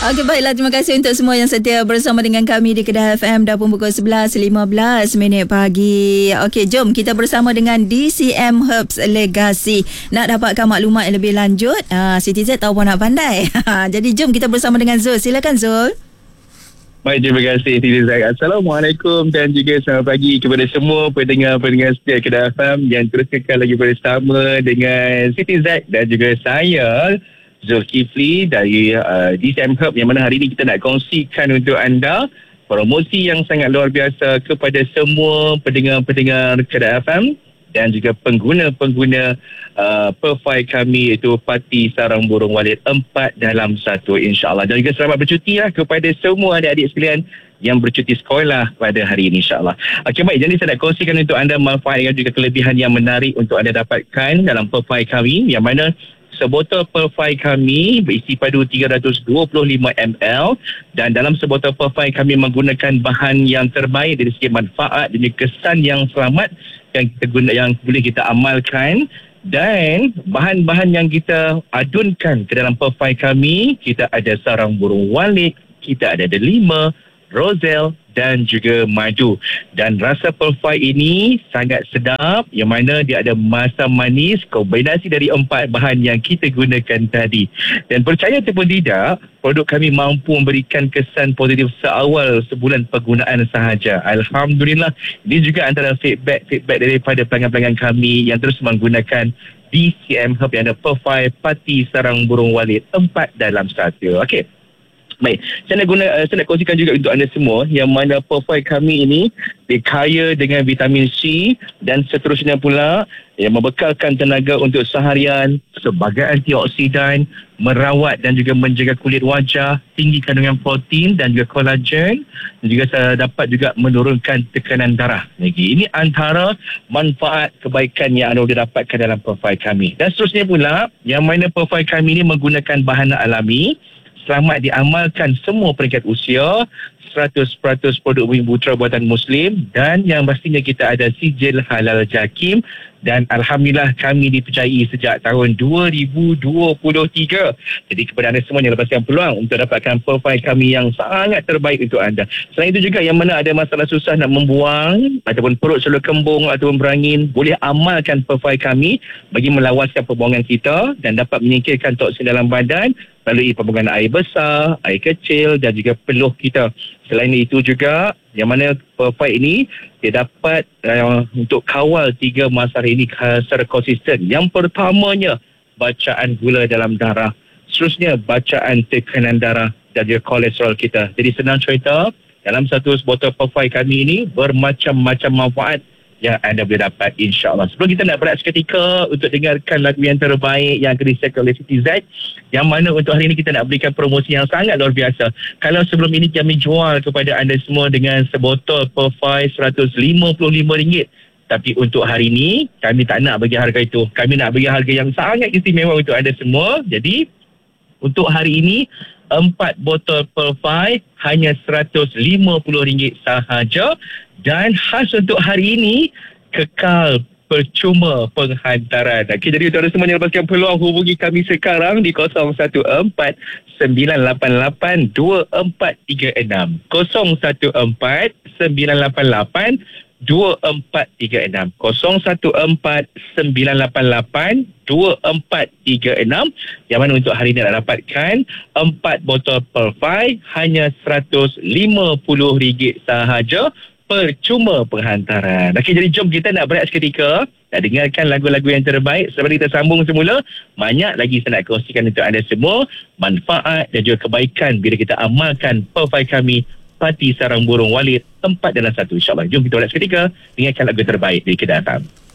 Okey, baiklah. Terima kasih untuk semua yang setia bersama dengan kami di Kedah FM. Dah pun pukul 11.15 pagi. Okey, jom kita bersama dengan DCM Herbs Legacy. Nak dapatkan maklumat yang lebih lanjut, Siti Z tahu pun nak pandai. Jadi jom kita bersama dengan Zul. Silakan Zul. Baik, terima kasih Siti Z. Assalamualaikum dan juga selamat pagi kepada semua pendengar-pendengar setia Kedah FM yang terus kekal lagi bersama dengan Siti Z dan juga saya Zulkifli dari DCM Herb, yang mana hari ini kita nak kongsikan untuk anda promosi yang sangat luar biasa kepada semua pendengar-pendengar Kedah FM dan juga pengguna-pengguna profil kami, iaitu Parti Sarang Burung Walid 4 dalam 1, insyaAllah. Dan juga selamat bercuti kepada semua adik-adik sekalian yang bercuti sekolah pada hari ini, insyaAllah. Okey, baik. Jadi saya nak kongsikan untuk anda manfaat dan juga kelebihan yang menarik untuk anda dapatkan dalam profil kami, yang mana sebotol perfai kami berisi padu 325 ml dan dalam sebotol perfai kami menggunakan bahan yang terbaik dari segi manfaat dan kesan yang selamat yang boleh kita amalkan. Dan bahan-bahan yang kita adunkan ke dalam perfai kami, kita ada sarang burung walid, kita ada delima, rosel dan juga madu. Dan rasa perfai ini sangat sedap, yang mana dia ada masam manis, kombinasi dari 4 bahan yang kita gunakan tadi. Dan percaya ataupun tidak, produk kami mampu memberikan kesan positif seawal sebulan penggunaan sahaja. Alhamdulillah. Ini juga antara feedback daripada pelanggan-pelanggan kami yang terus menggunakan DCM Herb yang ada perfai Parti Sarang Burung Walid 4 dalam 1. Okey. Baik, saya nak kongsikan juga untuk anda semua yang mana profil kami ini dikaya dengan vitamin C dan seterusnya pula yang membekalkan tenaga untuk seharian sebagai antioksidan, merawat dan juga menjaga kulit wajah, tinggi kandungan protein dan juga kolagen, dan juga dapat juga menurunkan tekanan darah. Lagi ini antara manfaat kebaikan yang anda boleh dapatkan dalam profil kami. Dan seterusnya pula yang mana profil kami ini menggunakan bahan alami, selamat diamalkan semua peringkat usia, 100% produk bumi putera buatan Muslim, dan yang pastinya kita ada sijil halal JAKIM. Dan Alhamdulillah kami dipercayai sejak tahun 2023. Jadi kepada anda semua yang lepaskan peluang untuk dapatkan profil kami yang sangat terbaik untuk anda. Selain itu juga yang mana ada masalah susah nak membuang ataupun perut selalu kembung ataupun berangin, boleh amalkan profil kami bagi melawaskan pembuangan kita dan dapat menyingkirkan toksin dalam badan melalui pembuangan air besar, air kecil dan juga peluh kita. Selain itu juga yang mana profil ini dia dapat untuk kawal 3 masalah ini secara konsisten. Yang pertamanya, bacaan gula dalam darah. Seterusnya, bacaan tekanan darah dan juga kolesterol kita. Jadi senang cerita, dalam satu botol profil kami ini bermacam-macam manfaat yang anda boleh dapat, insyaAllah. Sebelum kita nak berehat seketika untuk dengarkan lagu yang terbaik yang akan disiapkan oleh Siti Z, yang mana untuk hari ini kita nak berikan promosi yang sangat luar biasa. Kalau sebelum ini kami jual kepada anda semua dengan sebotol profil RM155, tapi untuk hari ini kami tak nak bagi harga itu. Kami nak bagi harga yang sangat istimewa untuk anda semua. Jadi untuk hari ini 4 botol profil hanya RM150 sahaja. Dan khas untuk hari ini, kekal percuma penghantaran. Okay, jadi untuk anda semua yang lepaskan peluang, hubungi kami sekarang di 014 988 2436. 014 988 2436. 014 988 2436. Yang mana untuk hari ini nak dapatkan 4 botol profil hanya RM150 sahaja, percuma penghantaran. Okey, jadi jom kita nak berehat seketika, nak dengarkan lagu-lagu yang terbaik. Sebelum kita sambung semula, banyak lagi saya nak kongsikan untuk anda semua manfaat dan juga kebaikan bila kita amalkan profil kami Parti Sarang Burung Walid 4 dalam 1, insyaAllah. Jom kita berehat seketika, dengarkan lagu terbaik dari Kedah FM.